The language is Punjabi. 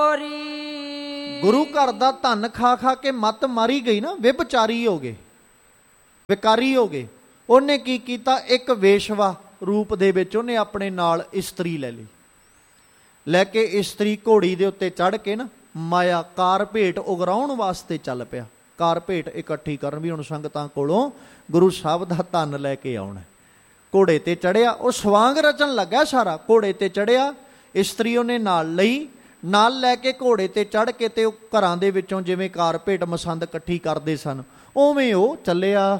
ਗੁਰੂ ਘਰ ਦਾ ਧਨ ਖਾ ਖਾ ਕੇ ਮੱਤ ਮਾਰੀ ਗਈ ਨਾ, ਵਿਭਚਾਰੀ ਹੋ ਗਏ, ਵਿਕਾਰੀ ਹੋ ਗਏ। ਉਹਨੇ ਕੀ ਕੀਤਾ, ਇੱਕ ਵੇਸ਼ਵਾ ਰੂਪ ਦੇ ਵਿੱਚ ਉਹਨੇ ਆਪਣੇ ਨਾਲ ਇਸਤਰੀ ਲੈ ਲਈ। ਲੈ ਕੇ ਇਸਤਰੀ ਘੋੜੀ ਦੇ ਉੱਤੇ ਚੜ੍ਹ ਕੇ ਨਾ ਮਾਇਆ ਕਾਰ ਭੇਟ ਉਗਰਾਉਣ ਵਾਸਤੇ ਚੱਲ ਪਿਆ। ਕਾਰ ਭੇਟ ਇਕੱਠੀ ਕਰਨ, ਵੀ ਹੁਣ ਸੰਗਤਾਂ ਕੋਲੋਂ ਗੁਰੂ ਸਾਹਿਬ ਦਾ ਧਨ ਲੈ ਕੇ ਆਉਣਾ। ਘੋੜੇ ਤੇ ਚੜ੍ਹਿਆ, ਉਹ ਸਵਾਂਗ ਰਚਣ ਲੱਗਾ ਸਾਰਾ। ਘੋੜੇ ਤੇ ਚੜ੍ਹਿਆ, ਇਸਤਰੀ ਉਹਨੇ ਨਾਲ ਲਈ, ਨਾਲ ਲੈ ਕੇ ਘੋੜੇ ਤੇ ਚੜ੍ਹ ਕੇ ਤੇ ਉਹ ਘਰਾਂ ਦੇ ਵਿੱਚੋਂ ਜਿਵੇਂ ਕਾਰ ਭੇਟ ਮਸੰਦ ਇਕੱਠੀ ਕਰਦੇ ਸਨ, ਉਵੇਂ ਉਹ ਚੱਲਿਆ।